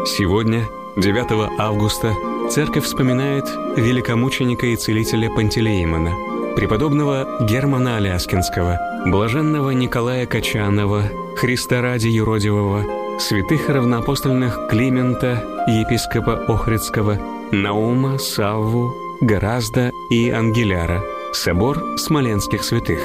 Сегодня, 9 августа, Церковь вспоминает великомученика и целителя Пантелеимона, преподобного Германа Аляскинского, блаженного Николая Качанова, Христа ради юродивого, святых равноапостольных Климента, епископа Охридского, Наума, Савву, Горазда и Ангеляра, собор смоленских святых.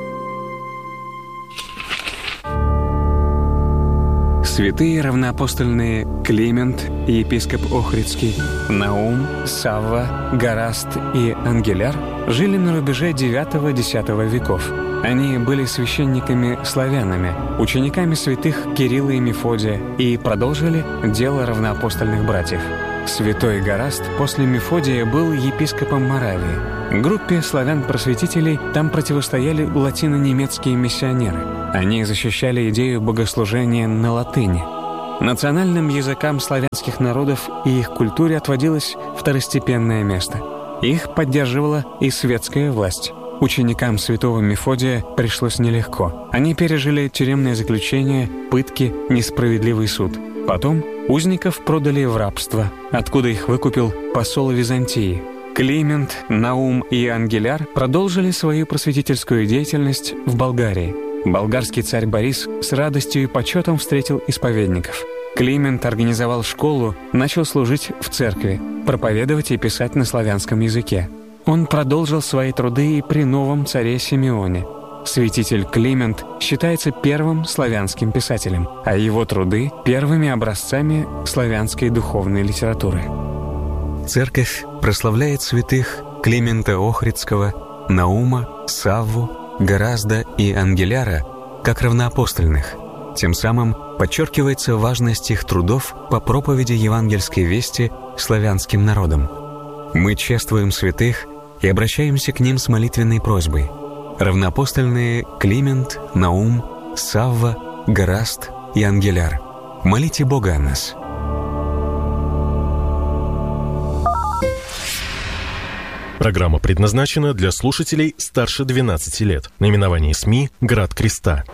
Святые равноапостольные Климент, епископ Охридский, Наум, Савва, Горазд и Ангеляр жили на рубеже IX-X веков. Они были священниками-славянами, учениками святых Кирилла и Мефодия и продолжили дело равноапостольных братьев. Святой Горазд после Мефодия был епископом Моравии. Группе славян-просветителей там противостояли латино-немецкие миссионеры. Они защищали идею богослужения на латыни. Национальным языкам славянских народов и их культуре отводилось второстепенное место. Их поддерживала и светская власть. Ученикам святого Мефодия пришлось нелегко. Они пережили тюремное заключение, пытки, несправедливый суд. Потом узников продали в рабство, откуда их выкупил посол Византии. Климент, Наум и Ангеляр продолжили свою просветительскую деятельность в Болгарии. Болгарский царь Борис с радостью и почетом встретил исповедников. Климент организовал школу, начал служить в церкви, проповедовать и писать на славянском языке. Он продолжил свои труды и при новом царе Симеоне. Святитель Климент считается первым славянским писателем, а его труды — первыми образцами славянской духовной литературы. Церковь прославляет святых Климента Охридского, Наума, Савву, Горазда и Ангеляра как равноапостольных. Тем самым подчеркивается важность их трудов по проповеди евангельской вести славянским народам. Мы чествуем святых и обращаемся к ним с молитвенной просьбой. Равноапостольные Климент, Наум, Савва, Горазд и Ангеляр, молите Бога о нас. Программа предназначена для слушателей старше 12 лет. Наименование СМИ «Град Креста».